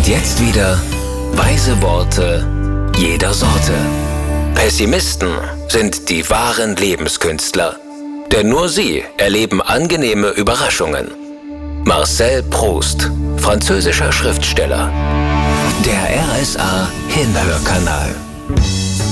Und jetzt wieder weise Worte jeder Sorte. Pessimisten sind die wahren Lebenskünstler, denn nur sie erleben angenehme Überraschungen. Marcel Proust, französischer Schriftsteller. Der RSA Hinhörkanal.